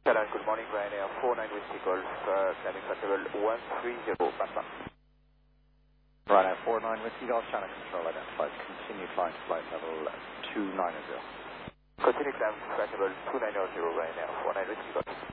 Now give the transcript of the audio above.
Challenge, good morning, Ryanair 49 Whiskey Golf, climbing flight level 130, Papa. Ryanair 49 Whiskey Golf, channel control identified. Continue flying to flight level 290. Continue climb flight level 290, Ryanair 49 Whiskey Golf.